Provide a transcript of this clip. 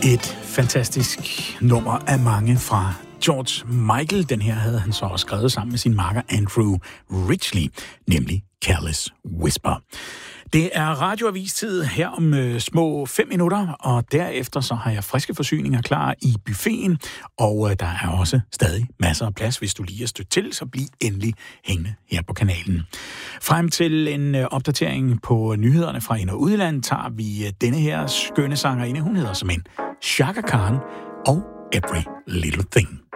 Et fantastisk nummer af mange fra George Michael. Den her havde han så også skrevet sammen med sin makker Andrew Ridgeley, nemlig Careless Whisper. Det er radioavistid her om små 5 minutter, og derefter så har jeg friske forsyninger klar i buffeten, og der er også stadig masser af plads, hvis du lige er stødt til, så bliv endelig hængende her på kanalen. Frem til en opdatering på nyhederne fra ind- og udland tager vi denne her skønne sangerinde, hun hedder som en Chaka Khan og Every Little Thing.